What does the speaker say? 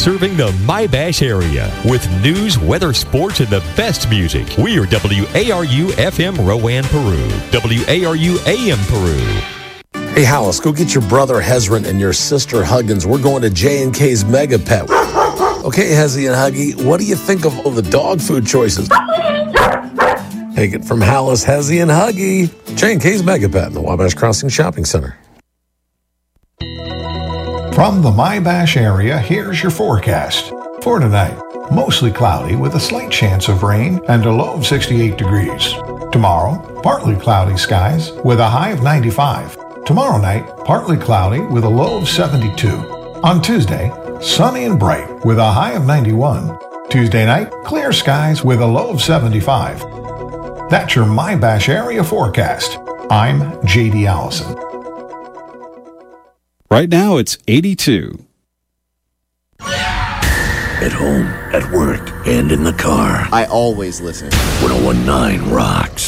serving the My-Bash area with news, weather, sports, and the best music. We are WARU FM Rowan, Peru. WARU AM Peru. Hey, Hollis, go get your brother Hezron and your sister Huggins. We're going to J&K's Mega Pet. Okay, Hezzy and Huggy, what do you think of all the dog food choices? Take it from Hollis, Hezzy, and Huggy. J&K's Mega Pet in the Wabash Crossing Shopping Center. From the My-Bash area, here's your forecast. For tonight, mostly cloudy with a slight chance of rain and a low of 68 degrees. Tomorrow, partly cloudy skies with a high of 95. Tomorrow night, partly cloudy with a low of 72. On Tuesday, sunny and bright with a high of 91. Tuesday night, clear skies with a low of 75. That's your My-Bash area forecast. I'm J.D. Allison. Right now, it's 82. At home, at work, and in the car. I always listen. 101.9 rocks.